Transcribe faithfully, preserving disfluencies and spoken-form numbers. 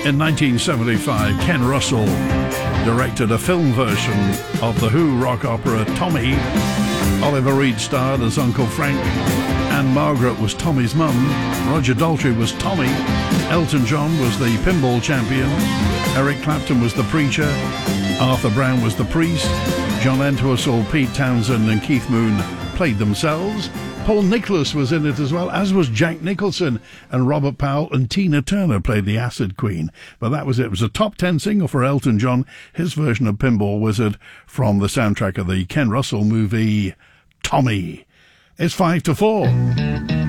In nineteen seventy-five, Ken Russell directed a film version of the Who rock opera Tommy. Oliver Reed starred as Uncle Frank. Anne Margaret was Tommy's mum. Roger Daltrey was Tommy. Elton John was the pinball champion. Eric Clapton was the preacher. Arthur Brown was the priest. John Entwistle, Pete Townsend and Keith Moon played themselves. Paul Nicholas was in it as well, as was Jack Nicholson, and Robert Powell and Tina Turner played the Acid Queen. But that was it. It was a top ten single for Elton John, his version of Pinball Wizard from the soundtrack of the Ken Russell movie Tommy. It's five to four.